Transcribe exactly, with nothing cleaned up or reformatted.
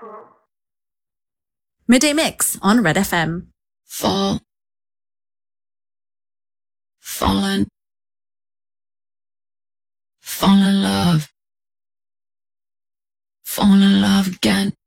Midday Mix on Red F M. Fall. Fallen. Fall in love. Fall in love again.